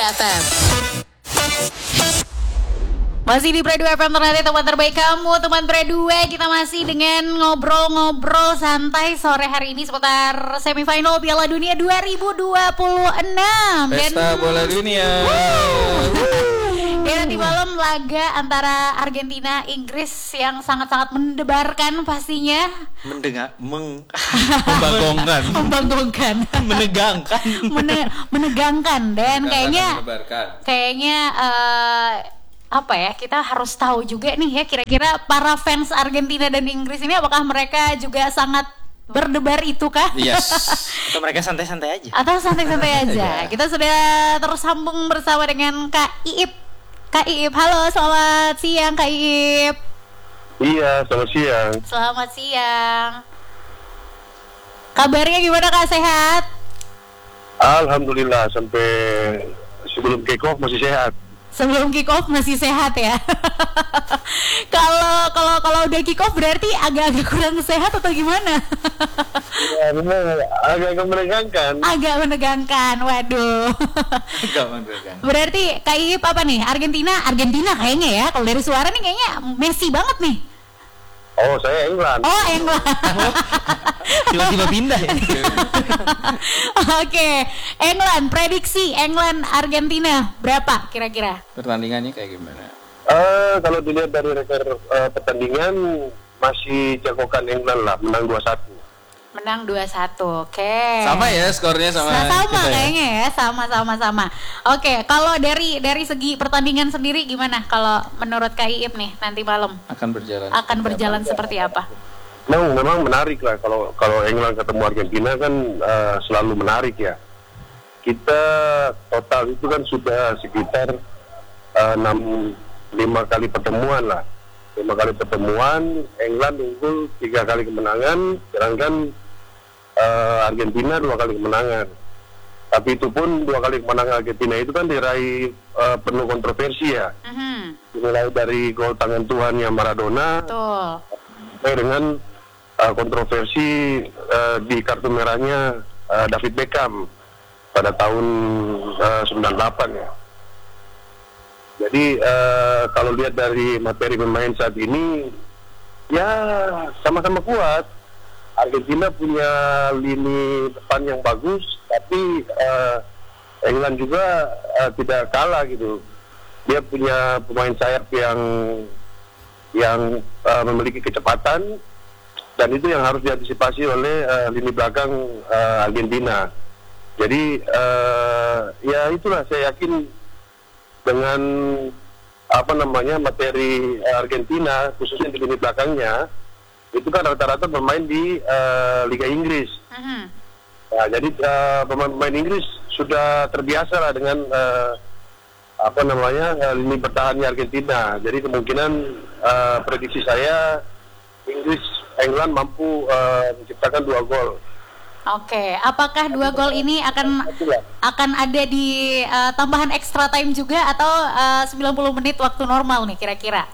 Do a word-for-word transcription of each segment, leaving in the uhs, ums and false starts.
F M. Masih di Pre dua F M, ternyata teman terbaik kamu, teman Pre dua. Kita masih dengan ngobrol-ngobrol santai sore hari ini seputar semifinal Piala Dunia dua ribu dua puluh enam. Pesta Dan, bola dunia. Dan nanti malam laga antara Argentina Inggris yang sangat-sangat mendebarkan pastinya. Mendengar, meng, membagongkan, membagongkan, menegangkan, Mene, menegangkan dan kayaknya, kayaknya. Uh, apa ya, kita harus tahu juga nih ya, kira-kira para fans Argentina dan Inggris ini apakah mereka juga sangat berdebar itu kah? Yes. Atau mereka santai-santai aja? Atau santai-santai aja. Kita sudah tersambung bersama dengan Kak Iip. Kak Iip, halo, selamat siang Kak Iip. Iya, selamat siang. Selamat siang. Kabarnya gimana Kak, sehat? Alhamdulillah, sampai sebelum kick off masih sehat. Sebelum kick off masih sehat ya. Kalau kalau kalau udah kick off berarti agak-agak kurang sehat atau gimana? Ya, memang agak menegangkan. Agak menegangkan. Waduh. Agak menegangkan. Berarti Kak Iip apa nih? Argentina, Argentina kayaknya ya. Kalau dari suara nih kayaknya Messi banget nih. Oh, saya England. Oh, England. Tiba-tiba pindah ya. Oke, England, prediksi England Argentina berapa kira-kira? Pertandingannya kayak gimana? Eh, uh, kalau dilihat dari rekor uh, pertandingan masih jagokan England lah, menang dua satu. Menang dua satu, oke. Okay. Sama ya skornya sama. Nah, sama kita kayaknya ya, sama-sama sama. Oke, okay, kalau dari dari segi pertandingan sendiri gimana? Kalau menurut Kak Iip nih nanti malam akan berjalan. Akan berjalan apa? Seperti apa? Memang, memang menarik lah kalau kalau England ketemu Argentina kan uh, selalu menarik ya. Kita total itu kan sudah sekitar enam lima kali pertemuan lah. lima kali pertemuan, England unggul tiga kali kemenangan, sedangkan Uh, Argentina dua kali kemenangan. Tapi itu pun dua kali kemenangan Argentina itu kan diraih uh, penuh kontroversi ya. Uh-huh. Mulai dari gol tangan Tuhannya Maradona, sampai dengan uh, kontroversi uh, di kartu merahnya uh, David Beckham pada tahun uh, sembilan puluh delapan ya. Jadi uh, kalau lihat dari materi pemain saat ini, ya sama-sama kuat. Argentina punya lini depan yang bagus, tapi uh, England juga uh, tidak kalah gitu. Dia punya pemain sayap yang yang uh, memiliki kecepatan, dan itu yang harus diantisipasi oleh uh, lini belakang uh, Argentina. Jadi uh, ya itulah, saya yakin dengan apa namanya materi Argentina khususnya di lini belakangnya, itu kan rata-rata bermain di uh, Liga Inggris. Uh-huh. Nah, jadi uh, pemain-pemain Inggris sudah terbiasa lah dengan uh, apa namanya uh, lini bertahannya Argentina. Jadi kemungkinan uh, prediksi saya Inggris England mampu uh, menciptakan dua gol. Oke, apakah dua gol ini akan akan ada di uh, tambahan extra time juga atau uh, sembilan puluh menit waktu normal nih kira-kira?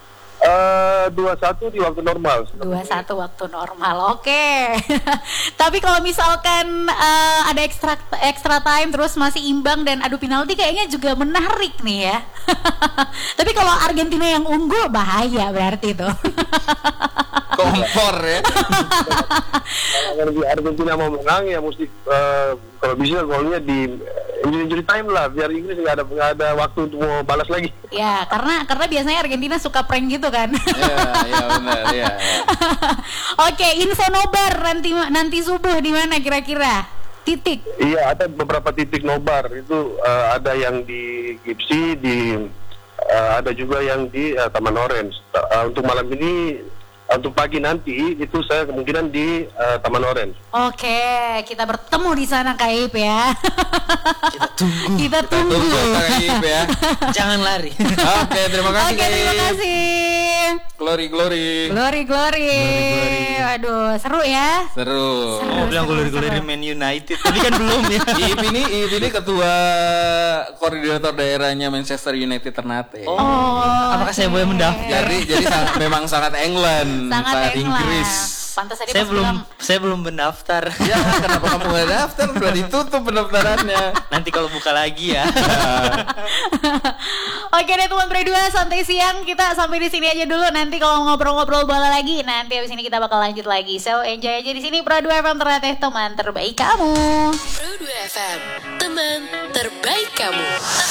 dua satu di waktu normal. dua satu waktu normal, oke. Okay. Tapi kalau misalkan uh, ada extra extra time terus masih imbang dan adu penalti kayaknya juga menarik nih ya. Tapi kalau Argentina yang unggul bahaya berarti tuh. Kompor ya. Kalau Argentina mau menang ya mesti uh, kalau bisa golnya di injury time lah, biar Inggris nggak ada nggak ada waktu untuk mau balas lagi. Ya, karena karena biasanya Argentina suka prank gitu kan. Iya, iya benar, iya. Ya. Oke, info nobar nanti nanti subuh di mana kira-kira? Titik. Iya, ada beberapa titik nobar itu uh, ada yang di Gipsy, di uh, ada juga yang di uh, Taman Orange. Uh, untuk malam ini, untuk pagi nanti itu saya kemungkinan di uh, Taman Orange. Oke, kita bertemu di sana Kak Iip ya. Kita tunggu. Kita tunggu. Kita tunggu Kak Iip ya. Jangan lari. Oke, terima kasih. Oke, terima kasih. Glory, glory. Glory, glory. Waduh, seru ya. Seru. Seru, Oh, bilang glory, glory Man United. Tadi kan belum ya. Iip ini, Iip ini ketua koordinator daerahnya Manchester United Ternate. Oh. Apakah okay. saya boleh mendaftar? Jadi, jadi sangat, memang sangat England. Sangat sangat England. Inggris. Pantas tadi Saya pas belum bilang, saya belum mendaftar. Ya kenapa kamu gak daftar? Udah ditutup pendaftarannya. Nanti kalau buka lagi ya. Oke deh teman Pre dua, santai siang kita sampai di sini aja dulu. Nanti kalau ngobrol-ngobrol bola lagi, nanti abis ini kita bakal lanjut lagi. So enjoy aja di sini Pro dua F M, ternyata teman terbaik kamu. Pro dua F M, teman terbaik kamu.